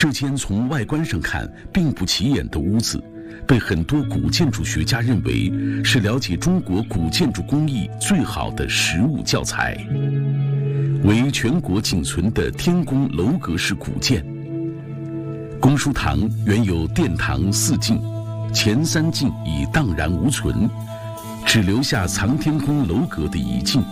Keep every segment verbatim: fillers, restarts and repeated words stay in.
这间从外观上看并不起眼的屋子，被很多古建筑学家认为是了解中国古建筑工艺最好的实物教材，为全国仅存的天宫楼阁式古建。公书堂原有殿堂四进，前三进已荡然无存，只留下藏天宫楼阁的遗迹。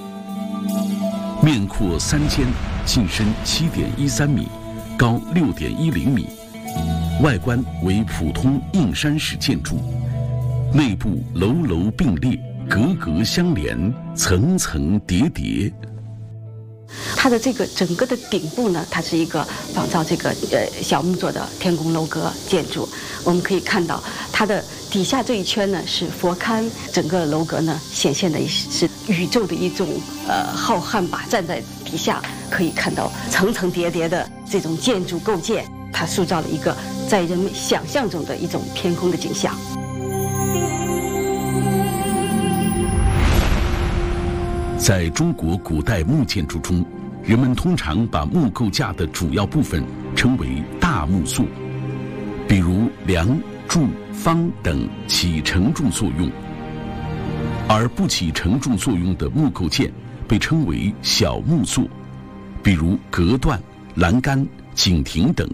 面阔三间，进深七点一三米，高六点一零米，外观为普通硬山式建筑，内部楼楼并列，格格相连，层层叠叠。 它的这个整个的顶部呢，它是一个仿照这个呃小木做的天宫楼阁建筑。我们可以看到，它的底下这一圈呢是佛龛，整个楼阁呢显现的是宇宙的一种呃浩瀚吧。站在底下可以看到层层叠叠的这种建筑构建，它塑造了一个在人们想象中的一种天空的景象。 在中国古代木建筑中，人们通常把木构架的主要部分称为大木座，比如梁、柱、方等起承重作用，而不起承重作用的木构件被称为小木座，比如隔断、栏杆、井亭等。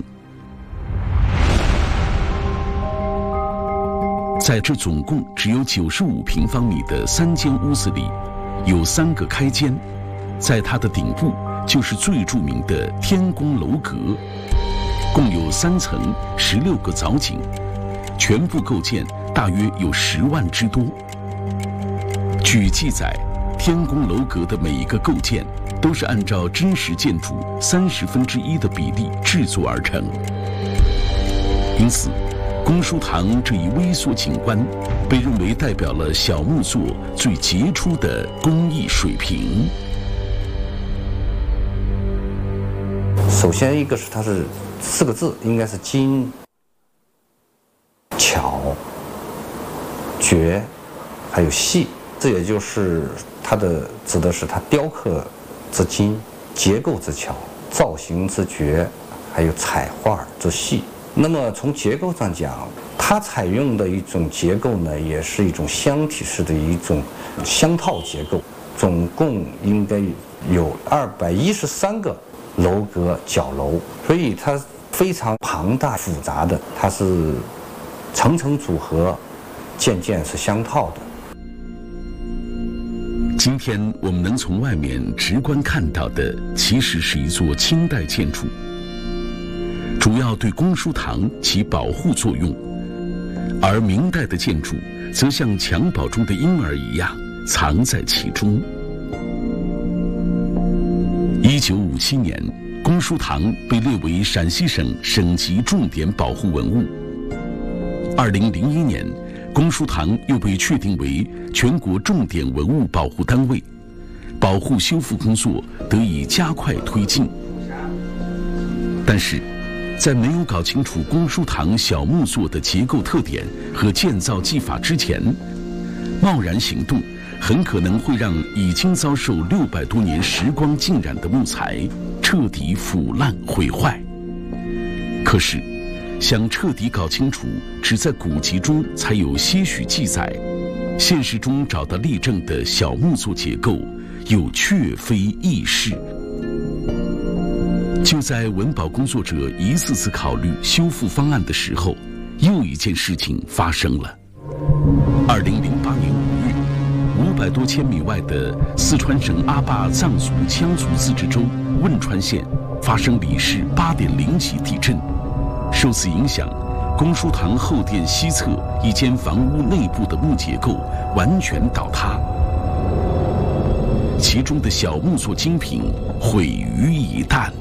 在这总共只有九十五平方米的三间屋子里，有三个开间，在它的顶部就是最著名的天宫楼阁，共有三层十六个藻井，全部构件大约有十万之多。据记载，天宫楼阁的每一个构件都是按照真实建筑三十分之一的比例制作而成，因此公书堂这一微缩景观被认为代表了小木座最杰出的工艺水平。 首先一个是它是四个字，应该是精、巧、绝，还有细，这也就是它的指的是它雕刻之精、结构之巧、造型之绝，还有彩画之细。那么从结构上讲，它采用的一种结构呢，也是一种箱体式的一种箱套结构，总共应该有二百一十三个楼阁角楼，所以它非常庞大复杂的，它是层层组合，件件是相套的。 今天我们能从外面直观看到的，其实是一座清代建筑，主要对公书堂起保护作用，而明代的建筑则像襁褓中的婴儿一样藏在其中。一九五七年，公书堂被列为陕西省省级重点保护文物。二零零一年，公书堂又被确定为全国重点文物保护单位，保护修复工作得以加快推进。但是，在没有搞清楚公书堂小木座的结构特点和建造技法之前，贸然行动很可能会让已经遭受六百多年时光浸染的木材彻底腐烂毁坏。可是，想彻底搞清楚只在古籍中才有些许记载，现实中找到例证的小木座结构又确非易事。就在文保工作者一次次考虑修复方案的时候，又一件事情发生了。二零零八年五月，五百多千米外的四川省阿坝藏族羌族自治州汶川县发生里氏八点零级地震，受此影响，公书堂后殿西侧一间房屋内部的木结构完全倒塌，其中的小木座精品毁于一旦。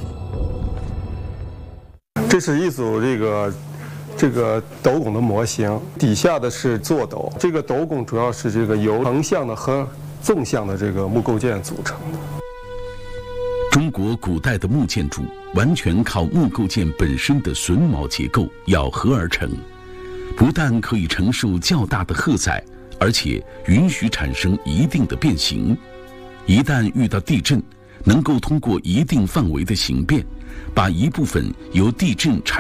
这是一组这个这个斗拱的模型，底下的是座斗。这个斗拱主要是这个由横向的和纵向的这个木构件组成的。 中国古代的木建筑完全靠木构件本身的榫卯结构咬合而成，不但可以承受较大的荷载，而且允许产生一定的变形。一旦遇到地震， 能够通过一定范围的形变，把一部分由地震产